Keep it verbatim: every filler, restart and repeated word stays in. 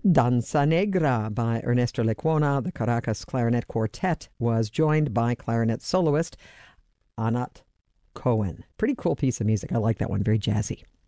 Danza Negra by Ernesto Lecuona. The Caracas Clarinet Quartet was joined by clarinet soloist Anat Cohen. Pretty cool piece of music. I like that one. Very jazzy.